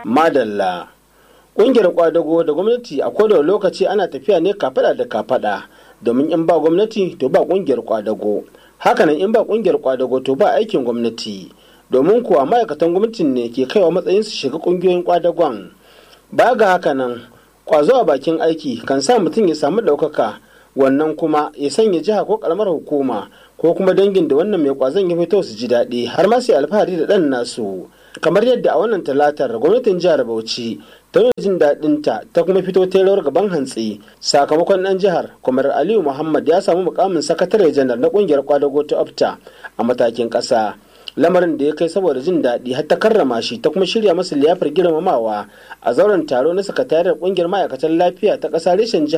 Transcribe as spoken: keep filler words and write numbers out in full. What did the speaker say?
Madalla. Ƙungiyar ƙwadago da gwamnati a kowane lokaci ana tafiya ne kafaɗa da kafaɗa, domin in ba gwamnati to ba ƙungiyar ƙwadago. Hakanan in ba ƙungiyar ƙwadago to ba aikin gwamnati. Domin kuwa ma'aikatan gwamnatin ne ke kaiwa matsayin su shiga ƙungiyoyin ƙwadagon. Ba ga hakanan, ƙwazo a bakin aiki kan sa mutum ya samu ɗaukaka, wannan kuma ya sanya jiha ko ƙaramar hukuma ko kuma dangin da wannan mai ƙwazon ya fito su ji daɗi har ma su yi alfahari da ɗan nasu. Kamar yadda a wannan talatar gwamnatin jihar Bauchi ta nuna jin daɗinta ta kuma fito ta rawar gaban hantsi sakamakon ɗan jihar Kwamar Aliyu Muhammad ya samu mukamin sakatare janar na ƙungiyar ƙwadago ta opta a matakin ƙasa. Lamarin da ya kai saboda jin daɗi har ta karrama shi ta kuma shirya masa liyafar girmamawa a zauren taro na sakatariyar ƙungiyar ma'aikatan lafiya ta ƙasa reshen jihar